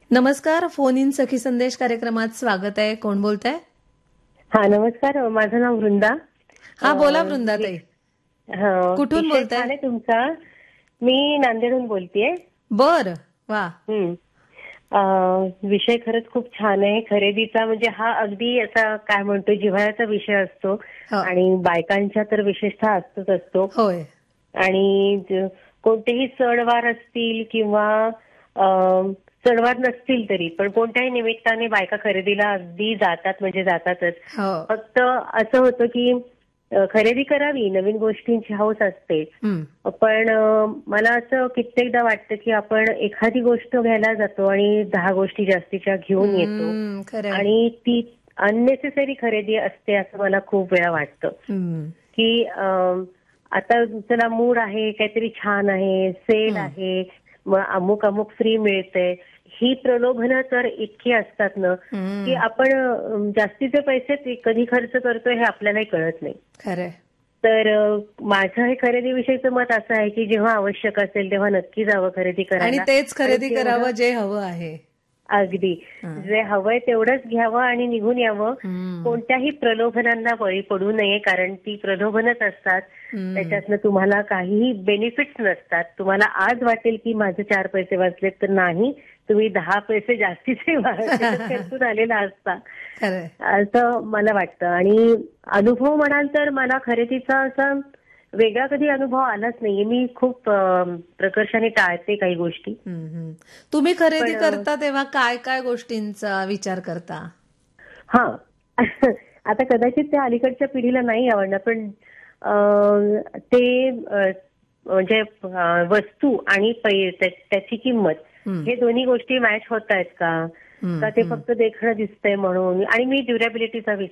नमस्कार. Phone in सखी संदेश कार्यक्रमात स्वागत आहे. कोण बोलताय? हा, नमस्कार. माझं नाव वृंदा. हा, बोला वृंदाताई. कुठून विषय बोलताय? छान आहे तुमचा. मी नांदेडहून बोलतेय. बर. वा. विषय खरंच खूप छान आहे. खरेदीचा म्हणजे हा अगदी असा काय म्हणतो जिव्हाळ्याचा विषय असतो हो. आणि बायकांच्या तर विशेषतः असतो. होय. आणि कोणतेही सणवार असतील किंवा सणवार नसतील तरी पण कोणत्याही निमित्ताने बायका खरेदीला अगदी जातात म्हणजे जातातच. हो. फक्त असं होतं की खरेदी करावी, नवीन गोष्टींची हौस असते. पण मला असं कित्येकदा वाटतं की आपण एखादी गोष्ट घ्यायला जातो आणि 10 गोष्टी जास्तीच्या घेऊन येतो खरंय. आणि ती अननेसेसरी खरेदी असते असं मला खूप वेळा वाटतं. की आता चला मूड आहे, काहीतरी छान आहे, सेल आहे, मग अमुक फ्री मिळते. ही प्रलोभनं तर इतकी असतात ना की आपण जास्तीचे पैसे कधी खर्च करतोय हे आपल्यालाही कळत नाही. खरंय. तर माझं हे खरेदीविषयीचं मत असं आहे की जेव्हा आवश्यक असेल तेव्हा नक्की जावं खरेदी आणि करायला. तेच खरेदी करावं जे हवं आहे. अगदी जे हवंय तेवढंच घ्यावं आणि निघून यावं. कोणत्याही प्रलोभनांना बळी पडू नये, कारण ती प्रलोभनच असतात. त्याच्यातनं तुम्हाला काहीही बेनिफिट्स नसतात. तुम्हाला आज वाटेल की माझे 4 पैसे वाचलेत, तर नाही, तुम्ही 10 पैसे जास्तीचे खर्चून आलेला असता असं मला वाटतं. आणि अनुभव म्हणाल तर मला खरेदीचा असा वेगळा कधी अनुभव आलाच नाहीये. मी खूप प्रकर्षाने टाळते काही गोष्टी. तुम्ही खरेदी करता तेव्हा काय काय गोष्टींचा विचार करता? हा, आता कदाचित त्या अलीकडच्या पिढीला नाही आवडणार, पण ते म्हणजे वस्तू आणि त्याची किंमत हे दोन्ही गोष्टी मॅच होत आहेत का ते फक्त देखणं दिसतंय म्हणून. आणि मी ड्युरेबिलिटीचा विचार